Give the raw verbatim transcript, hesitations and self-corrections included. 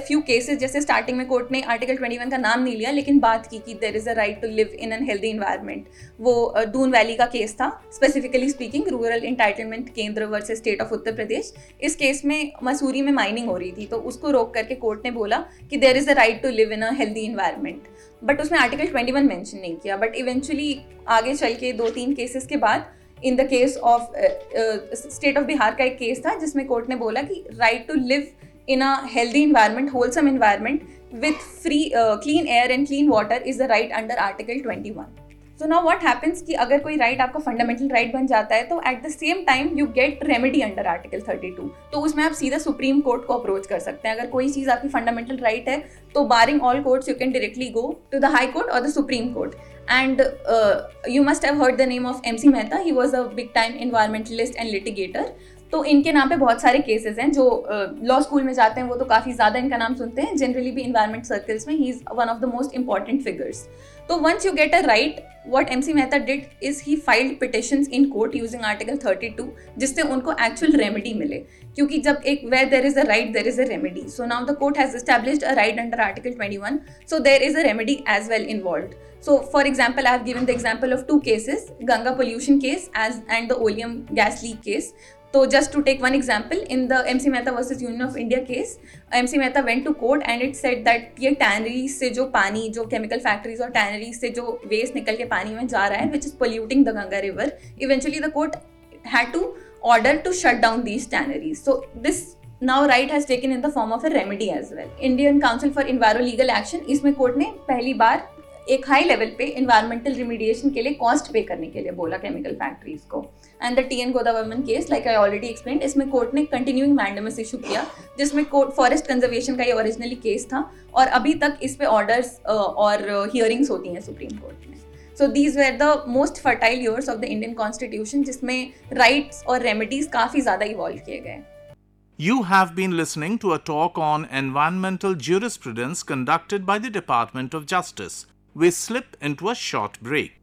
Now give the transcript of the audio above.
Few cases, जैसे starting में court ने आर्टिकल ट्वेंटी वन का नाम नहीं लिया लेकिन बात की कि there is a right to live in an healthy environment. वो दून वैली का केस था, स्पेसिफिकली स्पीकिंग रूरल एंटाइटलमेंट केंद्र versus state of Uttar Pradesh. इस केस में मसूरी में माइनिंग हो रही थी, तो उसको रोक करके कोर्ट ने बोला कि there is a right to live in a healthy environment, but उसमें आर्टिकल ट्वेंटी वन मेंशन नहीं किया। बट इवेंचुअली आगे चल के दो तीन केसेस के बाद in the case of state of Bihar का एक केस था जिसमें कोर्ट ने बोला कि right to live in a healthy environment, wholesome environment with free uh, clean air and clean water is the right under article twenty-one. So now what happens कि अगर कोई right आपका fundamental right बन जाता है तो at the same time you get remedy under article thirty-two, तो उसमें आप सीधा सुप्रीम कोर्ट को अप्रोच कर सकते हैं। अगर कोई चीज़ आपकी fundamental right है तो barring all courts you can directly go to the high court or the supreme court. And uh, you must have heard the name of M C Mehta. He was a big time environmentalist and litigator. तो इनके नाम पे बहुत सारे cases हैं। जो law uh, school में जाते हैं वो तो काफ़ी ज़्यादा इनका नाम सुनते हैं, जनरली भी इन्वायरमेंट सर्कल्स में he is one of the most important figures. तो once you get a right, what MC Mehta did is he filed petitions in court using article thirty two, जिससे उनको एक्चुअल रेमेडी मिले, क्योंकि जब एक where there is a right there is a remedy. So now the court has established a right under article twenty one, so there is a remedy as well involved. So for example, I have given the example of two cases, Ganga pollution case as and the oleum gas leak case. So just to take one example, in the M C Mehta versus Union of India case, M C Mehta went to court and it said that ये tanneries से जो पानी, जो chemical factories और tanneries से जो waste निकल के पानी में जा रहा है, which is polluting the Ganga river, eventually the court had to order to shut down these tanneries. So this now right has taken in the form of a remedy as well. Indian Council for Enviro Legal Action, इसमें court ने पहली बार एक high level पे environmental रिमीडिएशन के लिए cost पे करने के लिए बोला केमिकल फैक्ट्रीज को। And the T N गोदावरमन case, like I already explained, इसमें कोर्ट ने कंटिन्यूइंग मैंडेमस इशू किया, जिसमें कोर्ट फॉरेस्ट कंजर्वेशन का ये ओरिजिनली केस था और अभी तक इस पे ऑर्डर्स और हियरिंग्स होती हैं सुप्रीम कोर्ट में। So these were the most fertile years of the Indian constitution, जिसमें राइट्स और रेमेडीज काफ़ी ज़्यादा इवॉल्व किए गए। You have been listening to a talk on environmental jurisprudence conducted by the Department of Justice. We slip into a short break.